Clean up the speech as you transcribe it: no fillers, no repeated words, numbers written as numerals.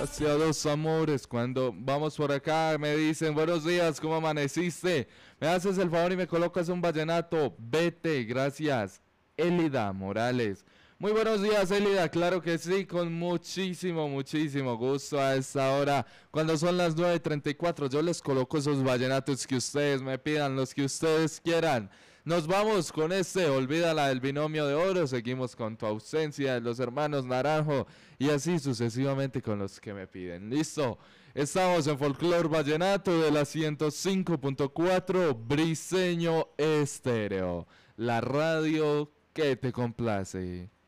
Hacia dos amores, cuando vamos por acá me dicen buenos días, ¿cómo amaneciste? Me haces el favor y me colocas un vallenato. Vete, gracias. Elida Morales. Muy buenos días, Elida, claro que sí, con muchísimo gusto a esta hora, cuando son las 9:34, yo les coloco esos vallenatos que ustedes me pidan, los que ustedes quieran. Nos vamos con este, olvídala del binomio de oro, seguimos con tu ausencia, los hermanos Naranjo, y así sucesivamente con los que me piden. Listo, estamos en Folclor Vallenato de la 105.4 Briseño Estéreo, la radio que te complace.